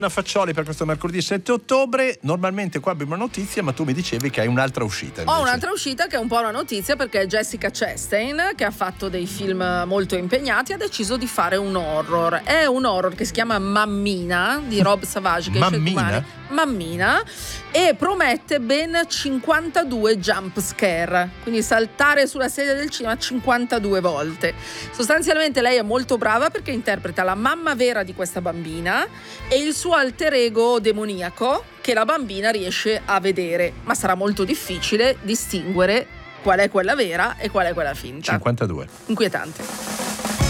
Faccioli per questo mercoledì 7 ottobre. Normalmente qua abbiamo una notizia, ma tu mi dicevi che hai un'altra uscita invece. Ho un'altra uscita che è un po' una notizia, perché Jessica Chastain, che ha fatto dei film molto impegnati, ha deciso di fare un horror. È un horror che si chiama Mammina di Rob Savage, che Mammina, e promette ben 52 jump scare, quindi saltare sulla sedia del cinema 52 volte. Sostanzialmente lei è molto brava perché interpreta la mamma vera di questa bambina e il suo alter ego demoniaco che la bambina riesce a vedere, ma sarà molto difficile distinguere qual è quella vera e qual è quella finta. 52. Inquietante.